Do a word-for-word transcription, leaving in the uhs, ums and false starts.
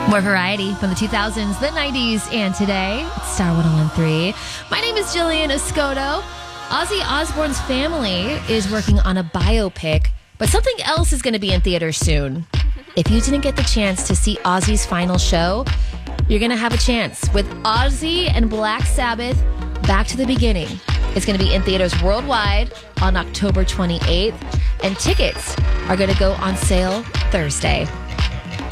More variety from the two thousands, the nineties, and today. It's Star one oh one three. My name is Jillian Escoto. Ozzy Osbourne's family is working on a biopic, but something else is going to be in theaters soon. If you didn't get the chance to see Ozzy's final show, you're going to have a chance with Ozzy and Black Sabbath, Back to the Beginning. It's going to be in theaters worldwide on October twenty-eighth, and tickets are going to go on sale Thursday.